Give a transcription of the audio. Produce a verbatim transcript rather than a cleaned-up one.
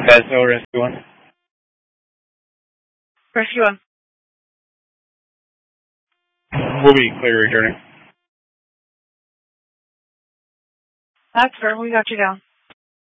Vesno Rescue one. Rescue one. We'll be clear returning. That's fair. We got you down.